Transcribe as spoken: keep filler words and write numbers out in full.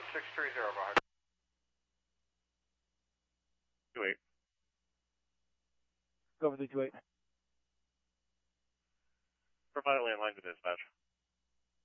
six three zero, Roger. two eight. Go over the two eight. Provide a landline to dispatch.